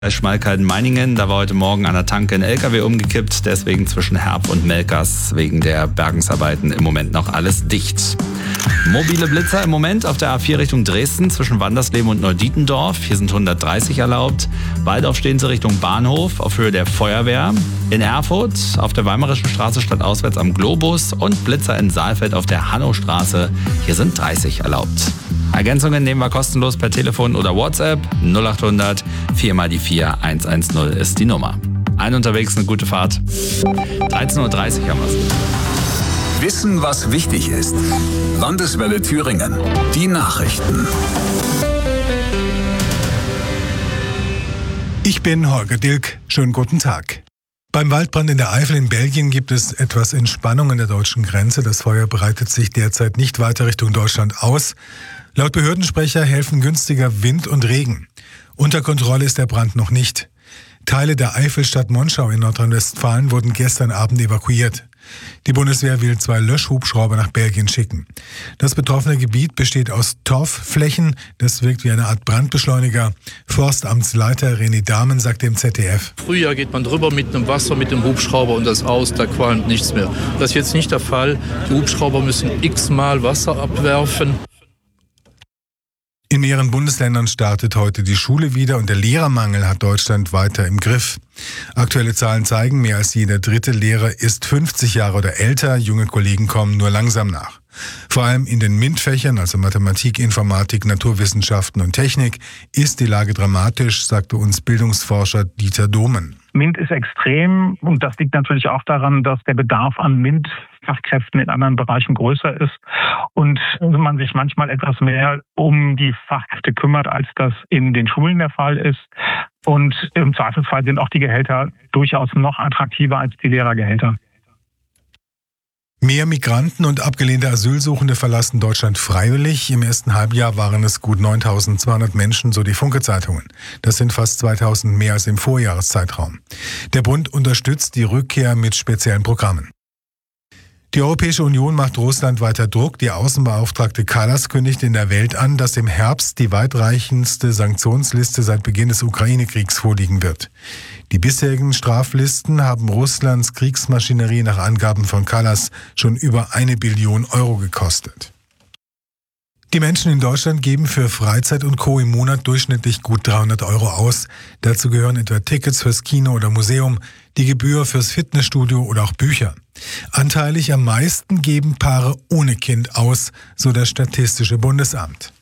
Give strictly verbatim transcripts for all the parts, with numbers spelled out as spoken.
Bei Schmalkalden-Meiningen, da war heute Morgen an der Tanke ein L K W umgekippt, deswegen zwischen Herb und Melkers wegen der Bergungsarbeiten im Moment noch alles dicht. Mobile Blitzer im Moment auf der A vier Richtung Dresden zwischen Wandersleben und Neudietendorf. Hier sind hundertdreißig erlaubt. Waldorf stehen sie Richtung Bahnhof auf Höhe der Feuerwehr. In Erfurt auf der Weimarischen Straße stadtauswärts am Globus und Blitzer in Saalfeld auf der Hannowstraße. Hier sind dreißig erlaubt. Ergänzungen nehmen wir kostenlos per Telefon oder WhatsApp. null acht hundert vier mal die vier eins eins null ist die Nummer. Ein unterwegs, eine gute Fahrt. dreizehn Uhr dreißig haben wir es. Wissen, was wichtig ist. Landeswelle Thüringen. Die Nachrichten. Ich bin Holger Dilk. Schönen guten Tag. Beim Waldbrand in der Eifel in Belgien gibt es etwas Entspannung an der deutschen Grenze. Das Feuer breitet sich derzeit nicht weiter Richtung Deutschland aus. Laut Behördensprecher helfen günstiger Wind und Regen. Unter Kontrolle ist der Brand noch nicht. Teile der Eifelstadt Monschau in Nordrhein-Westfalen wurden gestern Abend evakuiert. Die Bundeswehr will zwei Löschhubschrauber nach Belgien schicken. Das betroffene Gebiet besteht aus Torfflächen. Das wirkt wie eine Art Brandbeschleuniger. Forstamtsleiter René Dahmen sagt dem Z D F. Frühjahr geht man drüber mit einem Wasser, mit dem Hubschrauber und das aus, da qualmt nichts mehr. Das ist jetzt nicht der Fall. Die Hubschrauber müssen x-mal Wasser abwerfen. In mehreren Bundesländern startet heute die Schule wieder und der Lehrermangel hat Deutschland weiter im Griff. Aktuelle Zahlen zeigen, mehr als jeder dritte Lehrer ist fünfzig Jahre oder älter. Junge Kollegen kommen nur langsam nach. Vor allem in den MINT-Fächern, also Mathematik, Informatik, Naturwissenschaften und Technik, ist die Lage dramatisch, sagte uns Bildungsforscher Dieter Dohmen. MINT ist extrem und das liegt natürlich auch daran, dass der Bedarf an MINT-Fachkräften in anderen Bereichen größer ist und man sich manchmal etwas mehr um die Fachkräfte kümmert, als das in den Schulen der Fall ist. Und im Zweifelsfall sind auch die Gehälter durchaus noch attraktiver als die Lehrergehälter. Mehr Migranten und abgelehnte Asylsuchende verlassen Deutschland freiwillig. Im ersten Halbjahr waren es gut neuntausendzweihundert Menschen, so die Funke-Zeitungen. Das sind fast zweitausend mehr als im Vorjahreszeitraum. Der Bund unterstützt die Rückkehr mit speziellen Programmen. Die Europäische Union macht Russland weiter Druck. Die Außenbeauftragte Kallas kündigt in der Welt an, dass im Herbst die weitreichendste Sanktionsliste seit Beginn des Ukraine-Kriegs vorliegen wird. Die bisherigen Straflisten haben Russlands Kriegsmaschinerie nach Angaben von Kallas schon über eine Billion Euro gekostet. Die Menschen in Deutschland geben für Freizeit und Co. im Monat durchschnittlich gut dreihundert Euro aus. Dazu gehören etwa Tickets fürs Kino oder Museum, die Gebühr fürs Fitnessstudio oder auch Bücher. Anteilig am meisten geben Paare ohne Kind aus, so das Statistische Bundesamt.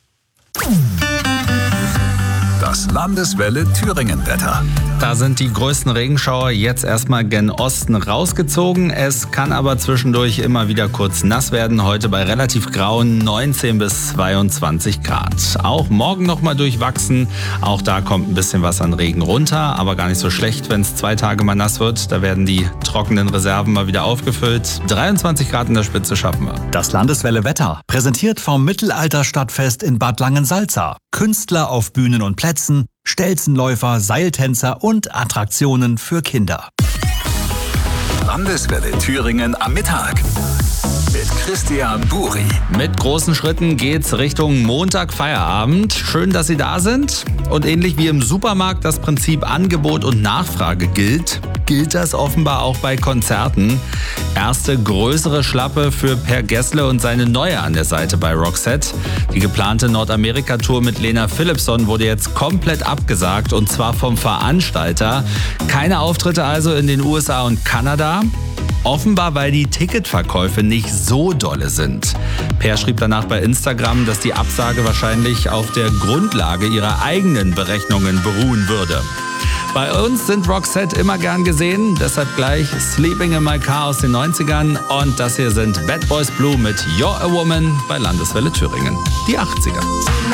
Das Landeswelle Thüringen-Wetter. Da sind die größten Regenschauer jetzt erstmal gen Osten rausgezogen. Es kann aber zwischendurch immer wieder kurz nass werden. Heute bei relativ grauen neunzehn bis zweiundzwanzig Grad. Auch morgen nochmal durchwachsen. Auch da kommt ein bisschen was an Regen runter. Aber gar nicht so schlecht, wenn es zwei Tage mal nass wird. Da werden die trockenen Reserven mal wieder aufgefüllt. dreiundzwanzig Grad in der Spitze schaffen wir. Das Landeswelle Wetter, präsentiert vom Mittelalterstadtfest in Bad Langensalza. Künstler auf Bühnen und Plätzen, Stelzenläufer, Seiltänzer und Attraktionen für Kinder. Landeswelle Thüringen am Mittag. Mit Christian Buri. Mit großen Schritten geht's Richtung Montag Feierabend. Schön, dass Sie da sind. Und ähnlich wie im Supermarkt das Prinzip Angebot und Nachfrage gilt, gilt das offenbar auch bei Konzerten. Erste größere Schlappe für Per Gessle und seine Neue an der Seite bei Roxette. Die geplante Nordamerika-Tour mit Lena Philipson wurde jetzt komplett abgesagt und zwar vom Veranstalter. Keine Auftritte also in den U S A und Kanada. Offenbar, weil die Ticketverkäufe nicht so dolle sind. Per schrieb danach bei Instagram, dass die Absage wahrscheinlich auf der Grundlage ihrer eigenen Berechnungen beruhen würde. Bei uns sind Roxette immer gern gesehen, deshalb gleich Sleeping in My Car aus den neunzigern und das hier sind Bad Boys Blue mit You're a Woman bei Landeswelle Thüringen, die achtziger.